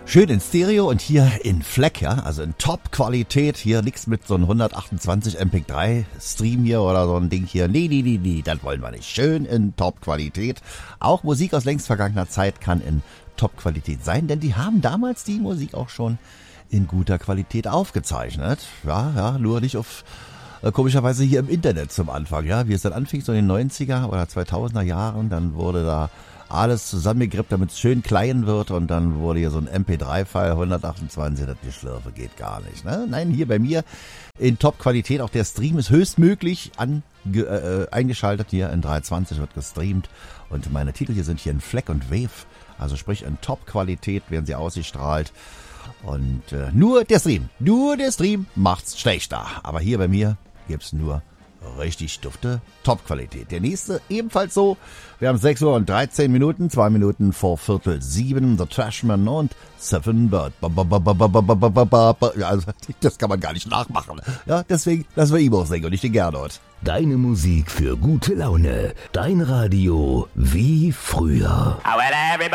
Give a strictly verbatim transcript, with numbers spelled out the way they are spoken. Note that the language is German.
Schön in Stereo und hier in Fleck, ja, also in Top-Qualität. Hier nichts mit so einem hundertachtundzwanzig M P drei Stream hier oder so ein Ding hier. Nee, nee, nee, nee, das wollen wir nicht. Schön in Top-Qualität. Auch Musik aus längst vergangener Zeit kann in Top-Qualität sein, denn die haben damals die Musik auch schon in guter Qualität aufgezeichnet. Ja, ja, nur nicht auf, äh, komischerweise hier im Internet zum Anfang, ja. Wie es dann anfing, so in den neunziger oder zweitausender Jahren, dann wurde da alles zusammengegrippt, damit es schön klein wird und dann wurde hier so ein M P drei File hundertachtundzwanzig, das die Schlürfe geht gar nicht. Ne? Nein, hier bei mir in Top-Qualität, auch der Stream ist höchstmöglich ange, äh, eingeschaltet, hier in dreihundertzwanzig wird gestreamt und meine Titel hier sind hier in Fleck und Wave, also sprich in Top-Qualität werden sie ausgestrahlt und äh, nur der Stream, nur der Stream macht's schlechter, aber hier bei mir gibt's nur richtig dufte Top-Qualität. Der nächste ebenfalls so. Wir haben sechs Uhr und dreizehn Minuten, zwei Minuten vor Viertel sieben. The Trashman und Seven Bird. Also, das kann man gar nicht nachmachen. Ja, deswegen lassen wir Ibo singen und ich den Gernot. Deine Musik für gute Laune. Dein Radio wie früher. Oh, well, everybody